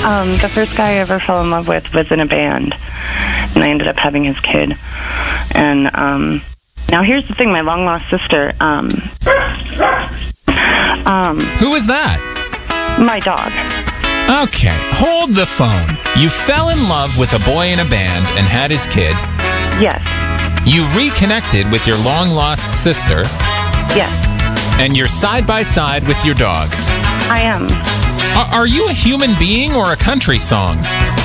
The first guy I ever fell in love with was in a band, and I ended up having his kid. And now here's the thing, my long-lost sister, Who was that? my dog. Okay, hold the phone. You fell in love with a boy in a band and had his kid. Yes. You reconnected with your long-lost sister. Yes, And you're side by side with your dog. I am. Are you a human being or a country song?